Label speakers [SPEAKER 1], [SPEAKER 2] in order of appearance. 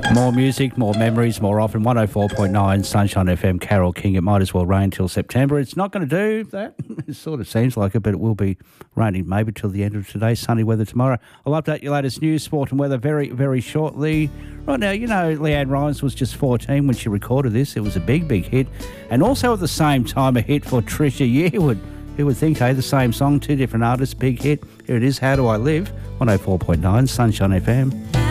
[SPEAKER 1] More music, more memories, more often. 104.9 Sunshine FM, Carol King. It might as well rain till September. It's not going to do that. It sort of seems like it, but it will be raining maybe till the end of today. Sunny weather tomorrow. I'll update your latest news, sport and weather very, very shortly. Right now, you know, Leanne Rimes was just 14 when she recorded this. It was a big, big hit. And also at the same time, a hit for Trisha Yearwood. Who would think, hey, the same song, two different artists, big hit. Here it is, How Do I Live? 104.9 Sunshine FM.